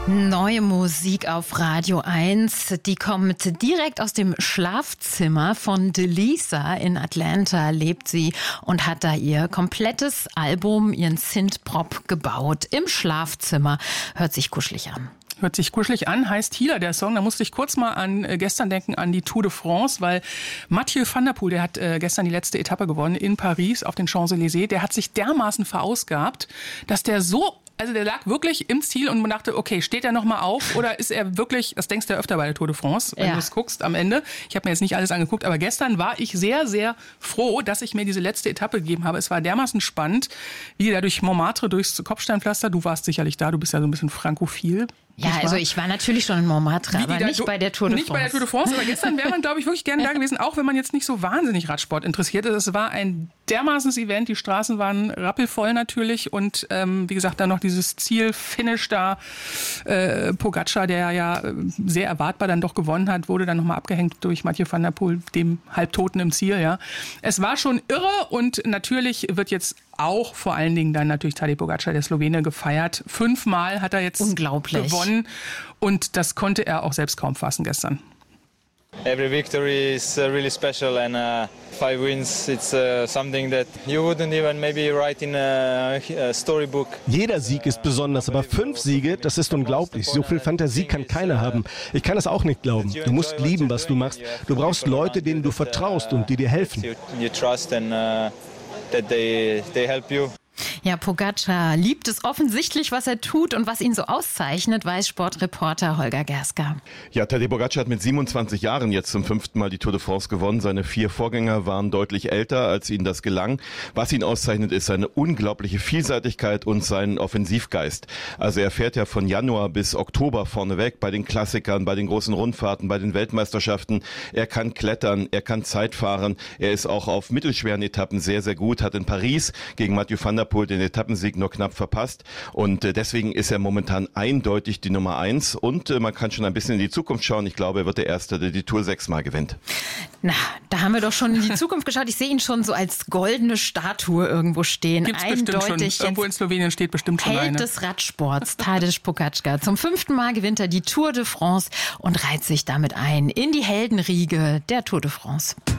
Neue Musik auf Radio 1, die kommt direkt aus dem Schlafzimmer von Delisa. In Atlanta lebt sie und hat da ihr komplettes Album, ihren Synthpop gebaut. Im Schlafzimmer. Hört sich kuschelig an. Hört sich kuschelig an, heißt Healer der Song. Da musste ich kurz mal an gestern denken, an die Tour de France, weil Mathieu van der Poel, der hat gestern die letzte Etappe gewonnen in Paris auf den Champs-Élysées. Der hat sich dermaßen verausgabt, dass der der lag wirklich im Ziel und man dachte, okay, steht er nochmal auf oder ist er wirklich, das denkst du ja öfter bei der Tour de France, wenn du es guckst am Ende. Ich habe mir jetzt nicht alles angeguckt, aber gestern war ich sehr, sehr froh, dass ich mir diese letzte Etappe gegeben habe. Es war dermaßen spannend, wie der durch Montmartre, durchs Kopfsteinpflaster, du warst sicherlich da, du bist ja so ein bisschen frankophil. Ja, also ich war natürlich schon in Montmartre, aber nicht bei der Tour de France. Nicht bei der Tour de France, aber gestern wäre man, glaube ich, wirklich gerne da gewesen, auch wenn man jetzt nicht so wahnsinnig Radsport interessiert ist. Es war ein dermaßenes Event, die Straßen waren rappelvoll natürlich und wie gesagt, dann noch dieses Zielfinish da, Pogacar, der ja sehr erwartbar dann doch gewonnen hat, wurde dann nochmal abgehängt durch Mathieu van der Poel, dem Halbtoten im Ziel. Ja, es war schon irre und natürlich wird jetzt auch vor allen Dingen dann natürlich Tadej Pogacar, der Slowene, gefeiert. 5-mal hat er jetzt gewonnen und das konnte er auch selbst kaum fassen gestern. Every victory is really special and 5 wins, it's something that you wouldn't even maybe write in a storybook. Jeder Sieg ist besonders, aber 5 Siege, das ist unglaublich. So viel Fantasie kann keiner haben. Ich kann es auch nicht glauben. Du musst lieben, was du machst. Du brauchst Leute, denen du vertraust und die dir helfen. You trust and that they help you. Ja, Pogacar liebt es offensichtlich, was er tut und was ihn so auszeichnet, weiß Sportreporter Holger Gerska. Ja, Tadej Pogacar hat mit 27 Jahren jetzt zum 5. Mal die Tour de France gewonnen. Seine 4 Vorgänger waren deutlich älter, als ihnen das gelang. Was ihn auszeichnet, ist seine unglaubliche Vielseitigkeit und sein Offensivgeist. Also er fährt ja von Januar bis Oktober vorneweg bei den Klassikern, bei den großen Rundfahrten, bei den Weltmeisterschaften. Er kann klettern, er kann Zeit fahren. Er ist auch auf mittelschweren Etappen sehr, sehr gut. Hat in Paris gegen Mathieu van der Poel den Etappensieg nur knapp verpasst und deswegen ist er momentan eindeutig die Nummer 1 und man kann schon ein bisschen in die Zukunft schauen. Ich glaube, er wird der Erste, der die Tour 6-mal gewinnt. Na, da haben wir doch schon in die Zukunft geschaut. Ich sehe ihn schon so als goldene Statue irgendwo stehen. Gibt's eindeutig schon. Irgendwo in Slowenien steht bestimmt schon eine. Held des Radsports, Tadej Pogacar. Zum 5. Mal gewinnt er die Tour de France und reiht sich damit ein in die Heldenriege der Tour de France.